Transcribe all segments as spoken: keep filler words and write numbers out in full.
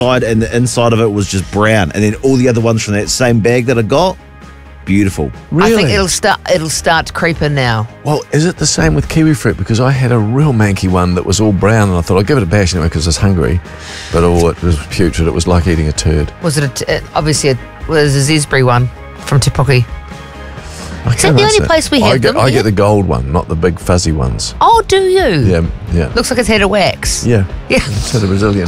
and the inside of it was just brown. And then all the other ones from that same bag that I got, beautiful. Really? I think it'll start it'll start to creep in now. Well, is it the same with kiwi fruit? Because I had a real manky one that was all brown, and I thought I'd give it a bash anyway because I was hungry. But oh, it was putrid. It was like eating a turd. Was it a t- uh, obviously a, well, it was a Zesbury one from Te Puke? I Is that the only place we I have get, them? I Yeah. get the gold one, not the big fuzzy ones. Oh, do you? Yeah, yeah. Looks like it's had a wax. Yeah. Yeah. So the Brazilian.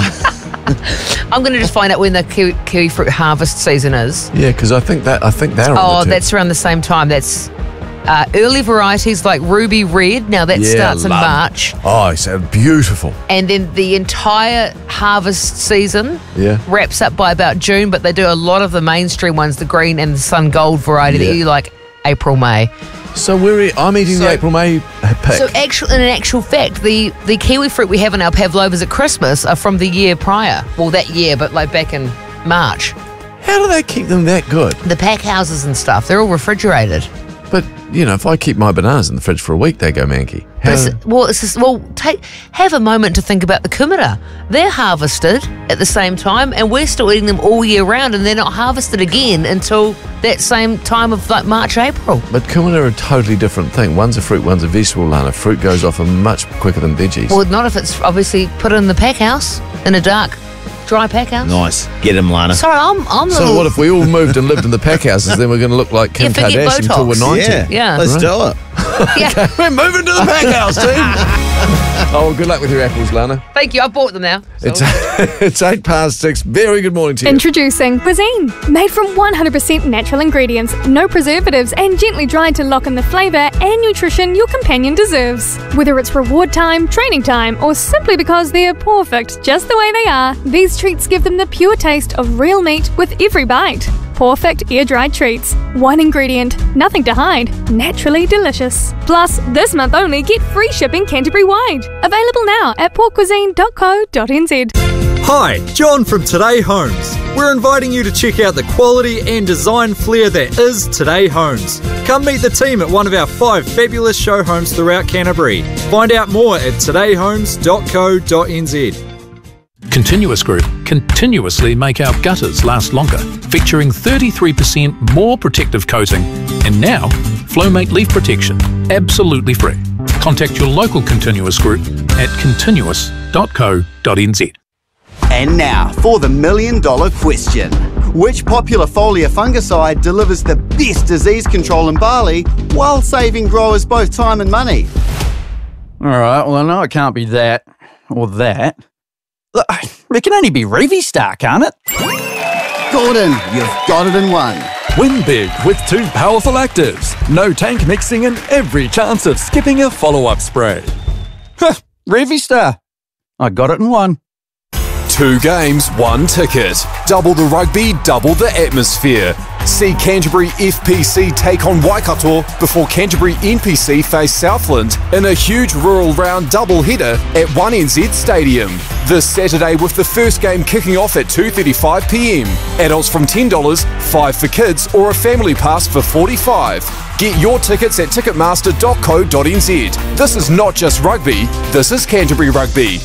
I'm going to just find out when the kiwi, kiwi fruit harvest season is. Yeah, because I think that I think they're on Oh, the turn. that's around the same time. That's uh, early varieties like Ruby Red. Now that Yeah, starts in love. March. Oh, it's uh, beautiful. And then the entire harvest season Yeah. wraps up by about June, but they do a lot of the mainstream ones, the green and the sun gold variety Yeah. that you like April, May. So we're I'm eating So- the April May pick. So actual, in an actual fact, the, the kiwi fruit we have in our pavlovas at Christmas are from the year prior. Well, that year, but like back in March. How do they keep them that good? The pack houses and stuff, they're all refrigerated. But you know, if I keep my bananas in the fridge for a week, they go manky. But How- it's, well, it's just, well, take have a moment to think about the kumara. They're harvested at the same time, and we're still eating them all year round, and they're not harvested again until that same time of like March, April. But kumara are a totally different thing. One's a fruit, one's a vegetable, Lana. Fruit goes off much quicker than veggies. Well, not if it's obviously put in the pack house in a dark, dry pack house. Nice. Get him, Lana. Sorry, I'm I'm a so little. what if we all moved and lived in the pack houses? Then we're going to look like Kim Yeah, forget Kardashian until we're Botox. ninety. Yeah. Yeah. Let's Right. do it. Yeah. We're moving to the pack house, team. Oh, good luck with your apples, Lana. Thank you. I bought them now. So- It's it's eight past six. Very good morning to you. Introducing Cuisine. Made from one hundred percent natural ingredients, no preservatives, and gently dried to lock in the flavour and nutrition your companion deserves. Whether it's reward time, training time, or simply because they're perfect just the way they are, these treats give them the pure taste of real meat with every bite. Perfect air-dried treats. One ingredient, nothing to hide, naturally delicious. Plus, this month only, get free shipping Canterbury-wide. Available now at pork cuisine dot co dot n z. Hi, John from Today Homes. We're inviting you to check out the quality and design flair that is Today Homes. Come meet the team at one of our five fabulous show homes throughout Canterbury. Find out more at today homes dot co dot n z. Continuous Group continuously make our gutters last longer, featuring thirty-three percent more protective coating. And now, Flowmate Leaf Protection, absolutely free. Contact your local Continuous Group at continuous dot co dot n z. And now for the million dollar question. Which popular foliar fungicide delivers the best disease control in barley while saving growers both time and money? All right, well, I know it can't be that or that. Look, it can only be Revistar, can't it? Gordon, you've got it in one. Win big with two powerful actives. No tank mixing and every chance of skipping a follow-up spray. Huh, Revistar. I got it in one. Two games, one ticket. Double the rugby, double the atmosphere. See Canterbury F P C take on Waikato before Canterbury N P C face Southland in a huge rural round double-header at one N Z Stadium. This Saturday with the first game kicking off at two thirty-five p m. Adults from ten dollars, five for kids or a family pass for forty-five dollars. Get your tickets at ticketmaster dot co dot n z. This is not just rugby, this is Canterbury Rugby.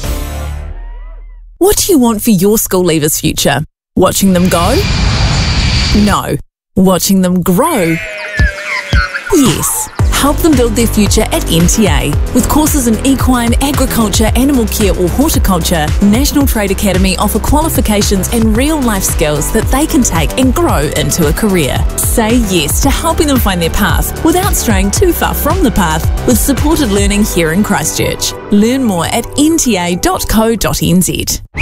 What do you want for your school leavers' future? Watching them go? No. Watching them grow? Yes. Help them build their future at N T A. With courses in equine, agriculture, animal care or horticulture, National Trade Academy offer qualifications and real-life skills that they can take and grow into a career. Say yes to helping them find their path without straying too far from the path with supported learning here in Christchurch. Learn more at n t a dot co dot n z.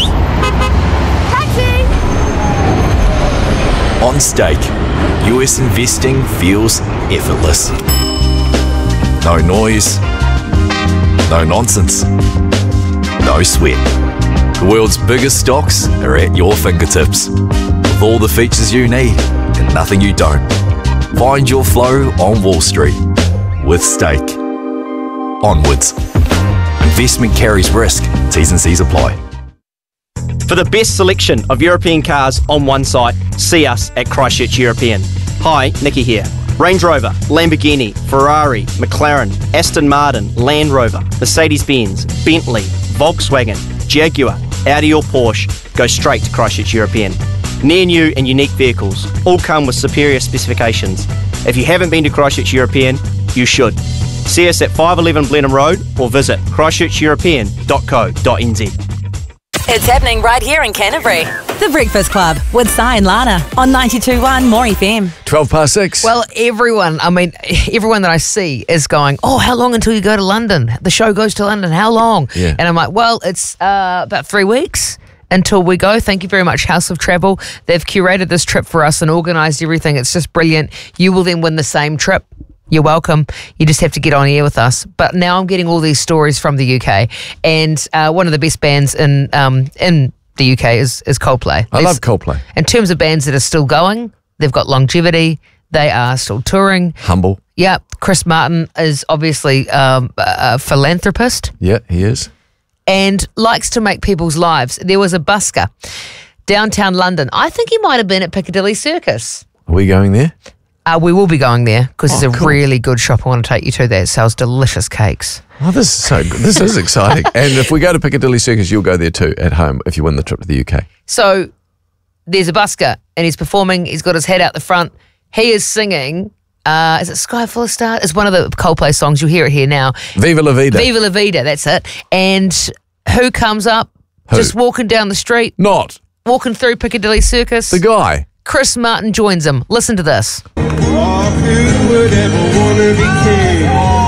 On Stake, U S investing feels effortless. No noise, no nonsense, no sweat. The world's biggest stocks are at your fingertips, with all the features you need and nothing you don't. Find your flow on Wall Street with Stake. Onwards. Investment carries risk. T's and C's apply. For the best selection of European cars on one site, see us at Christchurch European. Hi, Nikki here. Range Rover, Lamborghini, Ferrari, McLaren, Aston Martin, Land Rover, Mercedes-Benz, Bentley, Volkswagen, Jaguar, out of your Porsche, go straight to Christchurch European. Near new and unique vehicles, all come with superior specifications. If you haven't been to Christchurch European, you should. See us at five eleven Blenheim Road or visit christchurch european dot co dot n z. It's happening right here in Canterbury. The Breakfast Club with Si and Lana on ninety-two point one More F M. twelve past six. Well, everyone, I mean, everyone that I see is going, oh, how long until you go to London? The show goes to London. How long? Yeah. And I'm like, well, it's uh, about three weeks until we go. Thank you very much, House of Travel. They've curated this trip for us and organised everything. It's just brilliant. You will then win the same trip. You're welcome. You just have to get on air with us. But now I'm getting all these stories from the U K, and uh, one of the best bands in um, in the U K is is Coldplay. I There's, love Coldplay. In terms of bands that are still going, they've got longevity. They are still touring. Humble. Yeah, Chris Martin is obviously um, a philanthropist Yeah, he is. and likes to make people's lives. There was a busker downtown London. I think he might have been at Piccadilly Circus. Are we going there? Uh, we will be going there because Oh, there's a cool. really good shop I want to take you to that sells delicious cakes. Oh, this is so good. This is exciting. And if we go to Piccadilly Circus, you'll go there too at home if you win the trip to the U K. So there's a busker and he's performing. He's got his head out the front. He is singing. Uh, is it Sky Full of Stars? It's one of the Coldplay songs. You'll hear it here now. Viva la vida. Viva la vida. That's it. And who comes up? Who? Just walking down the street. Not. Walking through Piccadilly Circus. The guy. Chris Martin joins him. Listen to this. Oh, who would ever want to be king?